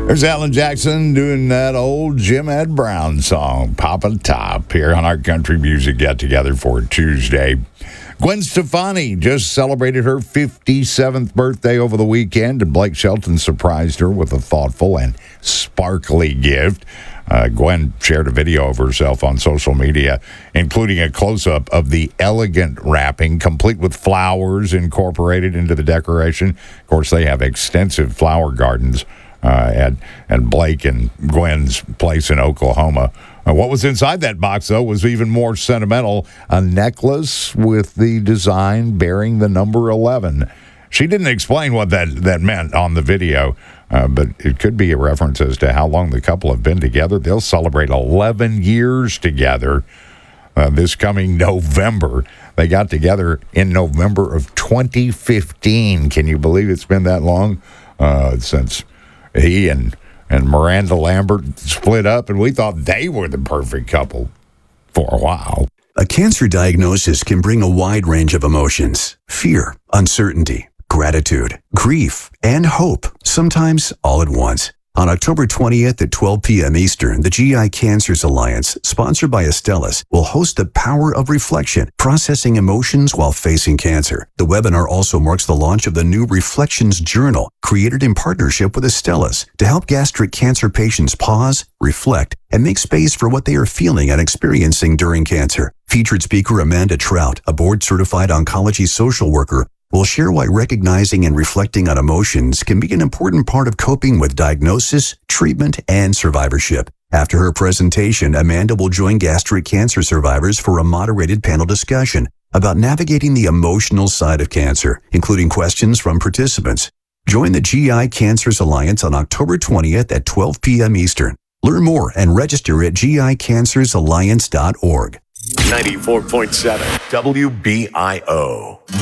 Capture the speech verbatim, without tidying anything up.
There's Alan Jackson doing that old Jim Ed Brown song, Papa Top, here on our Country Music Get Together for Tuesday. Gwen Stefani just celebrated her fifty-seventh birthday over the weekend, and Blake Shelton surprised her with a thoughtful and sparkly gift. Uh, Gwen shared a video of herself on social media, including a close-up of the elegant wrapping, complete with flowers incorporated into the decoration. Of course, they have extensive flower gardens uh, at, at Blake and Gwen's place in Oklahoma. Uh, what was inside that box, though, was even more sentimental, a necklace with the design bearing the number eleven. She didn't explain what that, that meant on the video, uh, but it could be a reference as to how long the couple have been together. They'll celebrate eleven years together uh, this coming November. They got together in November of twenty fifteen. Can you believe it's been that long uh, since he and... And Miranda Lambert split up, and we thought they were the perfect couple for a while. A cancer diagnosis can bring a wide range of emotions: fear, uncertainty, gratitude, grief, and hope, sometimes all at once. On October twentieth at twelve p.m. Eastern, the G I Cancers Alliance, sponsored by Astellas, will host the Power of Reflection, Processing Emotions While Facing Cancer. The webinar also marks the launch of the new Reflections Journal, created in partnership with Astellas, to help gastric cancer patients pause, reflect, and make space for what they are feeling and experiencing during cancer. Featured speaker Amanda Trout, a board-certified oncology social worker, will share why recognizing and reflecting on emotions can be an important part of coping with diagnosis, treatment, and survivorship. After her presentation, Amanda will join gastric cancer survivors for a moderated panel discussion about navigating the emotional side of cancer, including questions from participants. Join the G I Cancers Alliance on October twentieth at twelve p.m. Eastern. Learn more and register at G I cancers alliance dot org. ninety-four point seven W B I O.